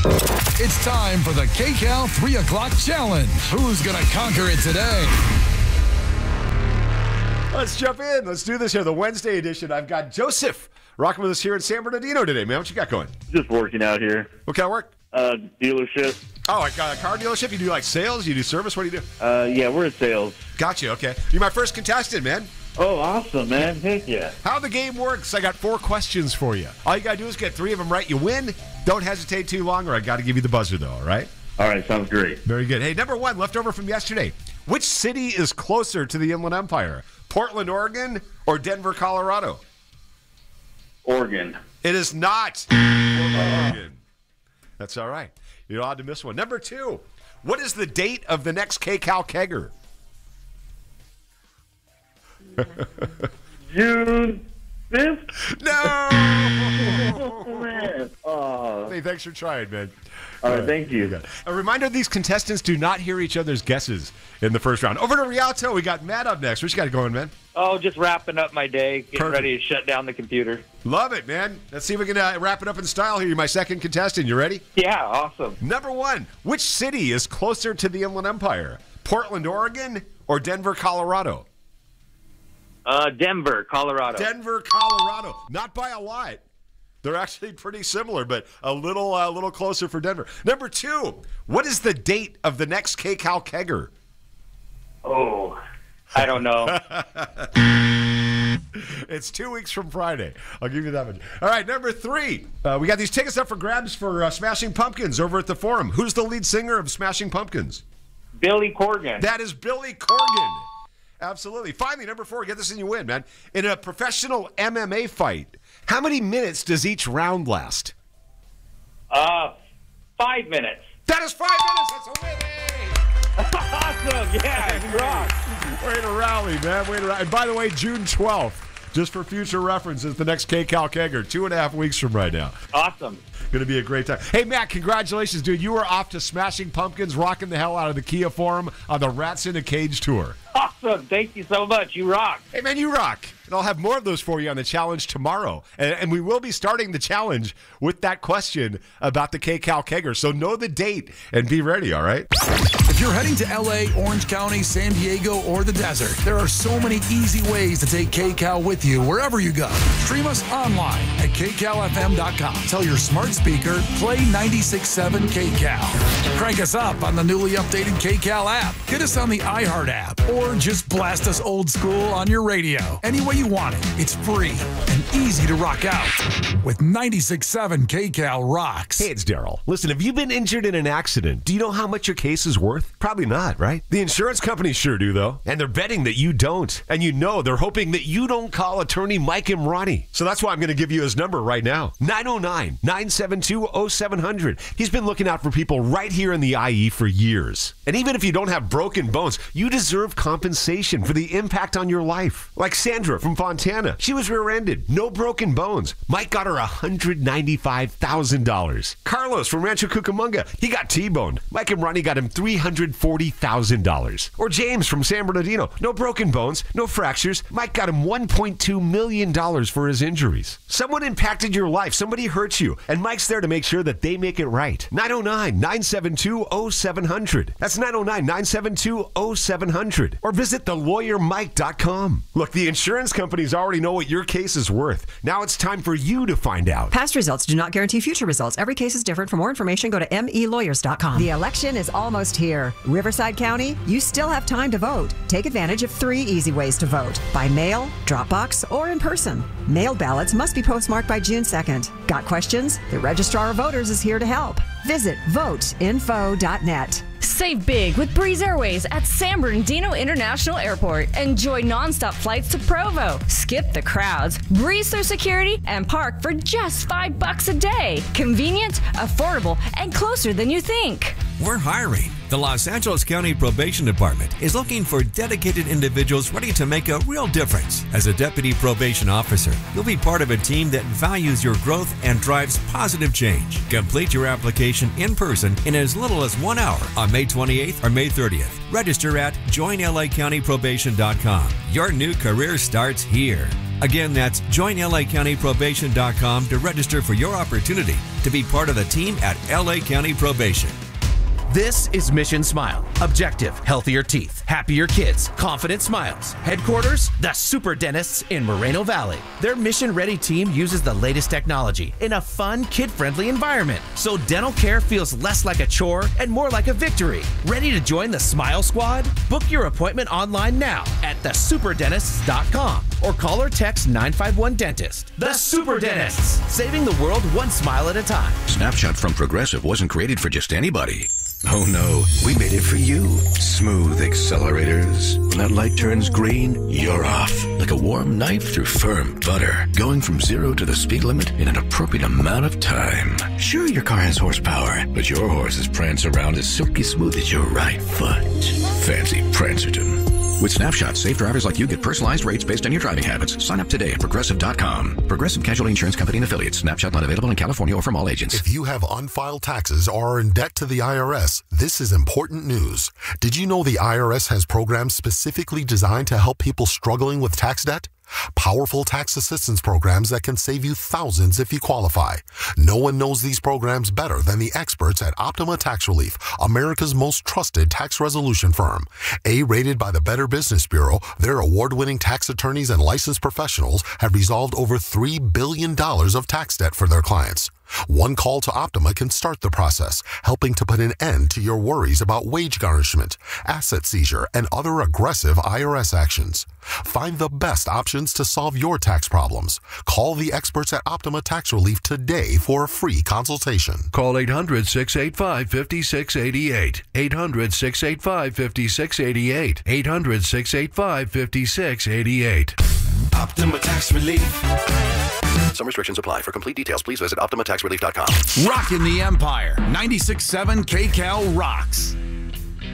It's time for the KCAL 3 o'clock challenge. Who's going to conquer it today? Let's jump in. Let's do this here. The Wednesday edition. I've got Joseph rocking with us here in San Bernardino today, man. What you got going? Just working out here. What kind of work? Dealership. Oh, like a car dealership? You do like sales? You do service? What do you do? Yeah, we're in sales. Gotcha. Okay. You're my first contestant, man. Oh, awesome, man. Heck yeah. How the game works, I got 4 questions for you. All you got to do is get 3 of them right. You win. Don't hesitate too long, or I got to give you the buzzer, though, all right? All right, sounds great. Very good. Hey, number 1, left over from yesterday. Which city is closer to the Inland Empire? Portland, Oregon, or Denver, Colorado? Oregon. It is not Portland, Oregon. That's all right. You're allowed to miss one. Number 2, what is the date of the next KCAL Kegger? June 5th? No! Man. Oh. Hey, thanks for trying, man. All right, thank you. A reminder, these contestants do not hear each other's guesses in the first round. Over to Rialto, we got Matt up next. What you got going, man? Oh, just wrapping up my day, getting ready to shut down the computer. Love it, man. Let's see if we can wrap it up in style here. You're my second contestant. You ready? Yeah, awesome. Number 1, which city is closer to the Inland Empire? Portland, Oregon, or Denver, Colorado? Denver, Colorado. Denver, Colorado. Not by a lot. They're actually pretty similar, but a little closer for Denver. Number 2, what is the date of the next KCAL Kegger? Oh, I don't know. It's 2 weeks from Friday. I'll give you that one. All right, number 3. We got these tickets up for grabs for Smashing Pumpkins over at the Forum. Who's the lead singer of Smashing Pumpkins? Billy Corgan. That is Billy Corgan. Absolutely. Finally, number 4, get this and you win, man. In a professional MMA fight, how many minutes does each round last? 5 minutes. That is 5 minutes. That's a win. Awesome. Yeah, you rock. Way to rally, man. Way to rally. And by the way, June 12th, just for future reference, is the next KCAL Kegger, 2.5 weeks from right now. Awesome. Going to be a great time. Hey, Matt, congratulations, dude. You were off to Smashing Pumpkins, rocking the hell out of the Kia Forum on the Rats in a Cage tour. Awesome. Thank you so much. You rock. Hey, man, you rock. And I'll have more of those for you on the challenge tomorrow. And we will be starting the challenge with that question about the KCAL Kegger. So know the date and be ready, all right? If you're heading to LA, Orange County, San Diego, or the desert, there are so many easy ways to take KCAL with you wherever you go. Stream us online at kcalfm.com. Tell your smart speaker, play 96.7 KCAL. Crank us up on the newly updated KCAL app. Get us on the iHeart app, or just blast us old school on your radio. Any way you want it, it's free and easy to rock out with 96.7 KCAL rocks. Hey, it's Daryl. Listen, have you been injured in an accident? Do you know how much your case is worth? Probably not, right? The insurance companies sure do, though. And they're betting that you don't. And you know they're hoping that you don't call attorney Mike Imrani. So that's why I'm going to give you his number right now. 909-972-0700. He's been looking out for people right here in the IE for years. And even if you don't have broken bones, you deserve compensation for the impact on your life. Like Sandra from Fontana. She was rear-ended. No broken bones. Mike got her $195,000. Carlos from Rancho Cucamonga. He got T-boned. Mike Imrani got him $340,000. Or James from San Bernardino. No broken bones. No fractures. Mike got him $1.2 million for his injuries. Someone impacted your life. Somebody hurt you. And Mike's there to make sure that they make it right. 909-972-0700. That's 909-972-0700. Or visit thelawyermike.com. Look, the insurance companies already know what your case is worth. Now it's time for you to find out. Past results do not guarantee future results. Every case is different. For more information, go to melawyers.com. The election is almost here. Riverside County, you still have time to vote. Take advantage of 3 easy ways to vote: by mail, Dropbox, or in person. Mailed ballots must be postmarked by June 2nd. Got questions? The Registrar of Voters is here to help. Visit voteinfo.net. Save big with Breeze Airways at San Bernardino International Airport. Enjoy nonstop flights to Provo. Skip the crowds, breeze through security, and park for just $5 a day. Convenient, affordable, and closer than you think. We're hiring. The Los Angeles County Probation Department is looking for dedicated individuals ready to make a real difference. As a deputy probation officer, you'll be part of a team that values your growth and drives positive change. Complete your application in person in as little as 1 hour on May 28th or May 30th. Register at joinlacountyprobation.com. Your new career starts here. Again, that's joinlacountyprobation.com to register for your opportunity to be part of the team at LA County Probation. This is Mission Smile. Objective, healthier teeth, happier kids, confident smiles. Headquarters, the Super Dentists in Moreno Valley. Their mission-ready team uses the latest technology in a fun, kid-friendly environment, so dental care feels less like a chore and more like a victory. Ready to join the Smile Squad? Book your appointment online now at thesuperdentists.com or call or text 951-DENTIST. The Super Dentists, saving the world one smile at a time. Snapshot from Progressive wasn't created for just anybody. Oh no, we made it for you. Smooth accelerators. When that light turns green, you're off. Like a warm knife through firm butter. Going from 0 to the speed limit in an appropriate amount of time. Sure, your car has horsepower, but your horses prance around as silky smooth as your right foot. Fancy Prancerton. With Snapshot, safe drivers like you get personalized rates based on your driving habits. Sign up today at Progressive.com. Progressive Casualty Insurance Company and Affiliates. Snapshot not available in California or from all agents. If you have unfiled taxes or are in debt to the IRS, this is important news. Did you know the IRS has programs specifically designed to help people struggling with tax debt? Powerful tax assistance programs that can save you thousands if you qualify. No one knows these programs better than the experts at Optima Tax Relief, America's most trusted tax resolution firm. A-rated by the Better Business Bureau, their award-winning tax attorneys and licensed professionals have resolved over $3 billion of tax debt for their clients. One call to Optima can start the process, helping to put an end to your worries about wage garnishment, asset seizure, and other aggressive IRS actions. Find the best options to solve your tax problems. Call the experts at Optima Tax Relief today for a free consultation. Call 800-685-5688. 800-685-5688. 800-685-5688. Optima Tax Relief. Some restrictions apply. For complete details, please visit OptimaTaxRelief.com. Rockin' the Empire. 96.7 KCAL rocks.